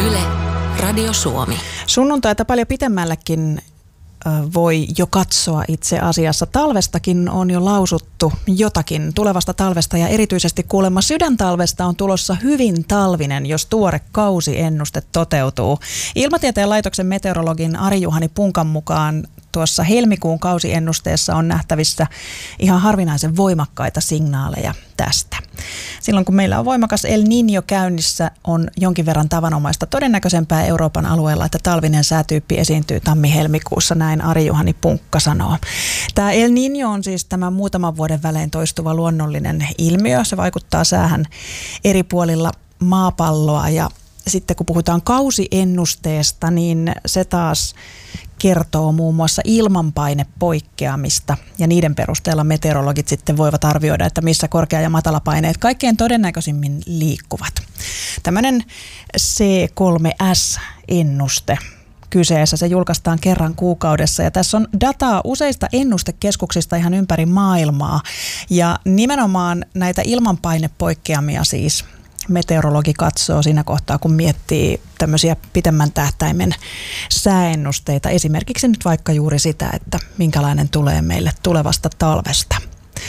Yle, Radio Suomi. Sunnuntaita paljon pitemmällekin voi jo katsoa itse asiassa. Talvestakin on jo lausuttu jotakin tulevasta talvesta ja erityisesti kuulemma sydäntalvesta on tulossa hyvin talvinen, jos tuore kausiennuste toteutuu. Ilmatieteen laitoksen meteorologin Ari-Juhani Punkan mukaan tuossa helmikuun kausiennusteessa on nähtävissä ihan harvinaisen voimakkaita signaaleja tästä. Silloin kun meillä on voimakas El Niño käynnissä, on jonkin verran tavanomaista todennäköisempää Euroopan alueella, että talvinen säätyyppi esiintyy tammi-helmikuussa, näin Ari-Juhani Punkka sanoo. Tämä El Niño on siis tämä muutaman vuoden välein toistuva luonnollinen ilmiö. Se vaikuttaa säähän eri puolilla maapalloa ja sitten kun puhutaan kausiennusteesta, niin se taas kertoo muun muassa ilmanpainepoikkeamista ja niiden perusteella meteorologit sitten voivat arvioida, että missä korkea- ja matalapaineet kaikkein todennäköisimmin liikkuvat. Tämmöinen C3S-ennuste kyseessä, se julkaistaan kerran kuukaudessa ja tässä on dataa useista ennustekeskuksista ihan ympäri maailmaa ja nimenomaan näitä ilmanpainepoikkeamia siis meteorologi katsoo siinä kohtaa, kun miettii tämmöisiä pitemmän tähtäimen sääennusteita. Esimerkiksi nyt vaikka juuri sitä, että minkälainen tulee meille tulevasta talvesta.